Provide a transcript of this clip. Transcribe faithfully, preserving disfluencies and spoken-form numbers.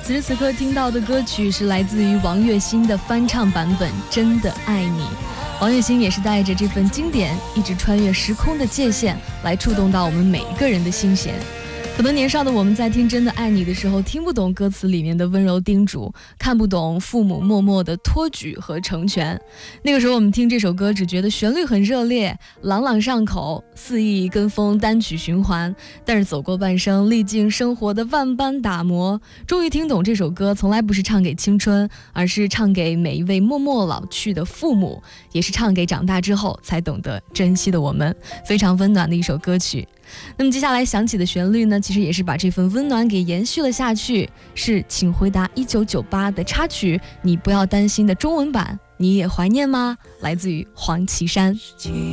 此时此刻听到的歌曲是来自于王栎鑫的翻唱版本《真的爱你》。王栎鑫也是带着这份经典，一直穿越时空的界限，来触动到我们每一个人的心弦。可能年少的我们在听《真的爱你》的时候，听不懂歌词里面的温柔叮嘱，看不懂父母默默的托举和成全。那个时候我们听这首歌，只觉得旋律很热烈，朗朗上口，肆意跟风单曲循环。但是走过半生，历尽生活的万般打磨，终于听懂这首歌从来不是唱给青春，而是唱给每一位默默老去的父母，也是唱给长大之后才懂得珍惜的我们。非常温暖的一首歌曲。那么接下来响起的旋律呢，其实也是把这份温暖给延续了下去，是请回答一九九八的插曲你不要担心的中文版。你也怀念吗？来自于黄绮珊。